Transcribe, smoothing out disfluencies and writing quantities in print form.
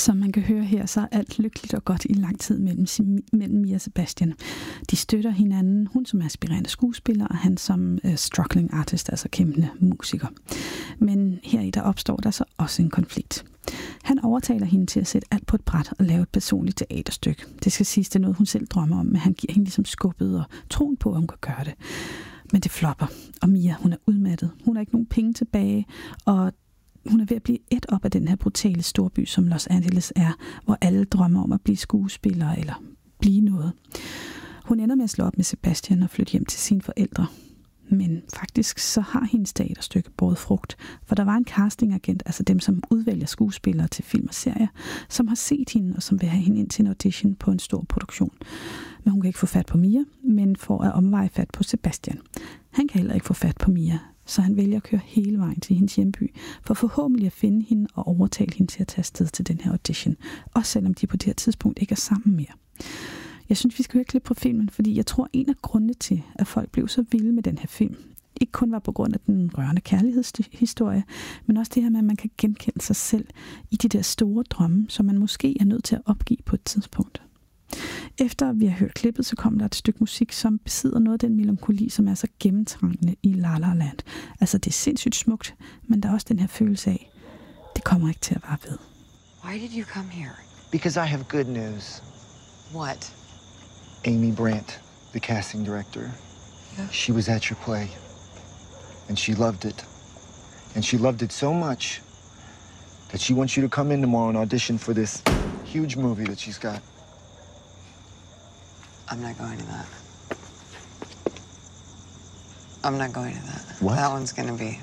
Som man kan høre her, så er alt lykkeligt og godt i lang tid mellem Mia og Sebastian. De støtter hinanden, hun som aspirerende skuespiller, og han som struggling artist, altså kæmpende musiker. Men heri der opstår der så også en konflikt. Han overtaler hende til at sætte alt på et bræt og lave et personligt teaterstykke. Det skal siges, det er noget, hun selv drømmer om, men han giver hende ligesom skubbet og troen på, at hun kan gøre det. Men det flopper, og Mia, hun er udmattet. Hun har ikke nogen penge tilbage, og hun er ved at blive et op af den her brutale storby, som Los Angeles er, hvor alle drømmer om at blive skuespillere eller blive noget. Hun ender med at slå op med Sebastian og flytte hjem til sine forældre. Men faktisk så har hendes teaterstykke båret frugt, for der var en castingagent, altså dem, som udvælger skuespillere til film og serier, som har set hende og som vil have hende ind til en audition på en stor produktion. Men hun kan ikke få fat på Mia, men får at omveje fat på Sebastian. Han kan heller ikke få fat på Mia, så han vælger at køre hele vejen til hendes hjemby, for forhåbentlig at finde hende og overtale hende til at tage afsted til den her audition, også selvom de på det her tidspunkt ikke er sammen mere. Jeg synes, vi skal høre et klip fra filmen, fordi jeg tror, en af grundene til, at folk blev så vilde med den her film, ikke kun var på grund af den rørende kærlighedshistorie, men også det her med, at man kan genkende sig selv i de der store drømme, som man måske er nødt til at opgive på et tidspunkt. Efter vi har hørt klippet, så kommer der et stykke musik, som besidder noget af den melankoli, som er så gennemtrængende i La La Land. Altså, det er sindssygt smukt, men der er også den her følelse af, det kommer ikke til at vare ved. Why did you come here? Because I have good news. What? Amy Brandt, the casting director, she was at your play, and she loved it. And she loved it so much that she wants you to come in tomorrow and audition for this huge movie that she's got. I'm not going to that. I'm not going to that. What? That one's gonna be